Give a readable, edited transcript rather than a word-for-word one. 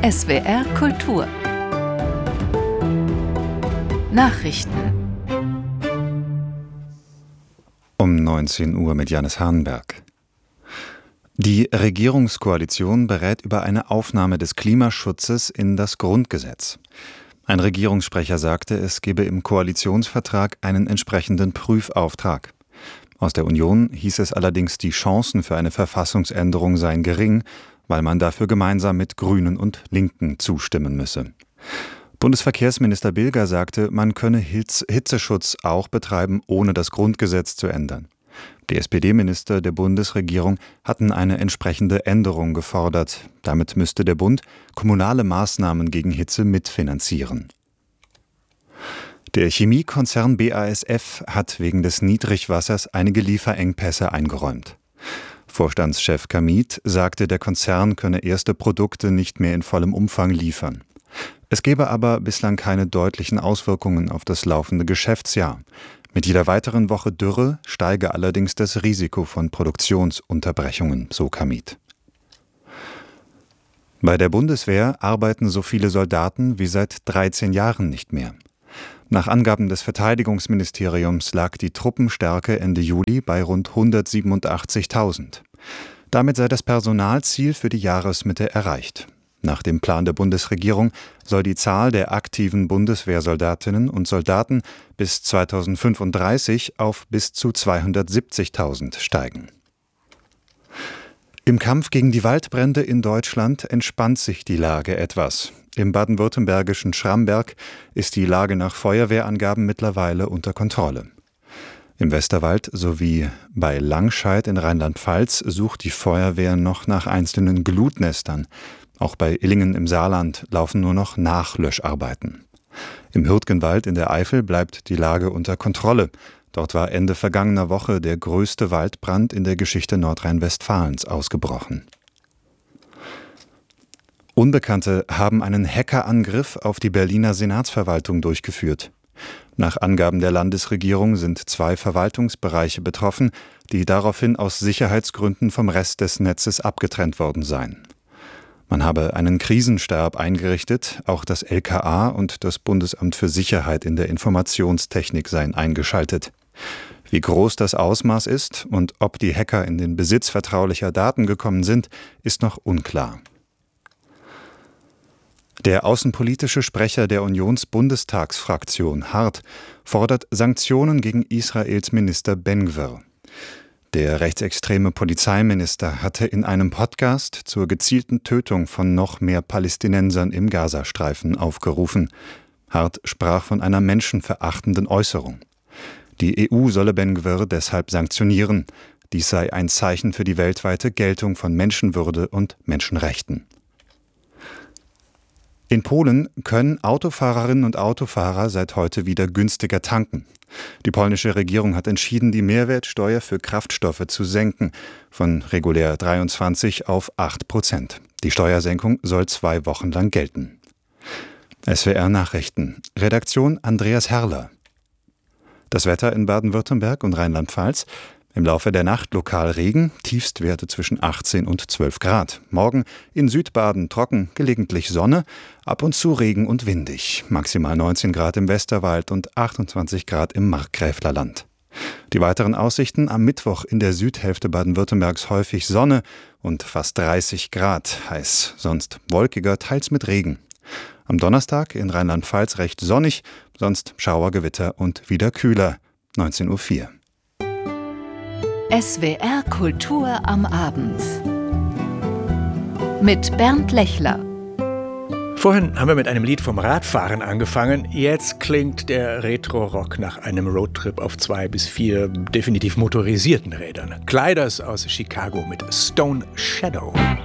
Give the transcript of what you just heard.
SWR Kultur Nachrichten Um 19 Uhr mit Janis Hahnberg. Die Regierungskoalition berät über eine Aufnahme des Klimaschutzes in das Grundgesetz. Ein Regierungssprecher sagte, es gebe im Koalitionsvertrag einen entsprechenden Prüfauftrag. Aus der Union hieß es allerdings, die Chancen für eine Verfassungsänderung seien gering, weil man dafür gemeinsam mit Grünen und Linken zustimmen müsse. Bundesverkehrsminister Bilger sagte, man könne Hitzeschutz auch betreiben, ohne das Grundgesetz zu ändern. Die SPD-Minister der Bundesregierung hatten eine entsprechende Änderung gefordert. Damit müsste der Bund kommunale Maßnahmen gegen Hitze mitfinanzieren. Der Chemiekonzern BASF hat wegen des Niedrigwassers einige Lieferengpässe eingeräumt. Vorstandschef Kamit sagte, der Konzern könne erste Produkte nicht mehr in vollem Umfang liefern. Es gebe aber bislang keine deutlichen Auswirkungen auf das laufende Geschäftsjahr. Mit jeder weiteren Woche Dürre steige allerdings das Risiko von Produktionsunterbrechungen, so Kamit. Bei der Bundeswehr arbeiten so viele Soldaten wie seit 13 Jahren nicht mehr. Nach Angaben des Verteidigungsministeriums lag die Truppenstärke Ende Juli bei rund 187.000. Damit sei das Personalziel für die Jahresmitte erreicht. Nach dem Plan der Bundesregierung soll die Zahl der aktiven Bundeswehrsoldatinnen und Soldaten bis 2035 auf bis zu 270.000 steigen. Im Kampf gegen die Waldbrände in Deutschland entspannt sich die Lage etwas. Im baden-württembergischen Schramberg ist die Lage nach Feuerwehrangaben mittlerweile unter Kontrolle. Im Westerwald sowie bei Langscheid in Rheinland-Pfalz sucht die Feuerwehr noch nach einzelnen Glutnestern. Auch bei Illingen im Saarland laufen nur noch Nachlöscharbeiten. Im Hürtgenwald in der Eifel bleibt die Lage unter Kontrolle. Dort war Ende vergangener Woche der größte Waldbrand in der Geschichte Nordrhein-Westfalens ausgebrochen. Unbekannte haben einen Hackerangriff auf die Berliner Senatsverwaltung durchgeführt. Nach Angaben der Landesregierung sind 2 Verwaltungsbereiche betroffen, die daraufhin aus Sicherheitsgründen vom Rest des Netzes abgetrennt worden seien. Man habe einen Krisenstab eingerichtet, auch das LKA und das Bundesamt für Sicherheit in der Informationstechnik seien eingeschaltet. Wie groß das Ausmaß ist und ob die Hacker in den Besitz vertraulicher Daten gekommen sind, ist noch unklar. Der außenpolitische Sprecher der Unionsbundestagsfraktion, Hart, fordert Sanktionen gegen Israels Minister Ben-Gvir. Der rechtsextreme Polizeiminister hatte in einem Podcast zur gezielten Tötung von noch mehr Palästinensern im Gazastreifen aufgerufen. Hart sprach von einer menschenverachtenden Äußerung. Die EU solle Ben-Gvir deshalb sanktionieren. Dies sei ein Zeichen für die weltweite Geltung von Menschenwürde und Menschenrechten. In Polen können Autofahrerinnen und Autofahrer seit heute wieder günstiger tanken. Die polnische Regierung hat entschieden, die Mehrwertsteuer für Kraftstoffe zu senken, von regulär 23 auf 8%. Die Steuersenkung soll 2 Wochen lang gelten. SWR Nachrichten. Redaktion Andreas Herrler. Das Wetter in Baden-Württemberg und Rheinland-Pfalz. Im Laufe der Nacht lokal Regen, Tiefstwerte zwischen 18 und 12 Grad. Morgen in Südbaden trocken, gelegentlich Sonne, ab und zu Regen und windig. Maximal 19 Grad im Westerwald und 28 Grad im Markgräflerland. Die weiteren Aussichten: am Mittwoch in der Südhälfte Baden-Württembergs häufig Sonne und fast 30 Grad heiß, sonst wolkiger, teils mit Regen. Am Donnerstag in Rheinland-Pfalz recht sonnig, sonst Schauergewitter und wieder kühler, 19:04 Uhr. SWR Kultur am Abend mit Bernd Lechler. Vorhin haben wir mit einem Lied vom Radfahren angefangen. Jetzt klingt der Retro-Rock nach einem Roadtrip auf 2 bis 4 definitiv motorisierten Rädern. Gliders aus Chicago mit Stone Shadow.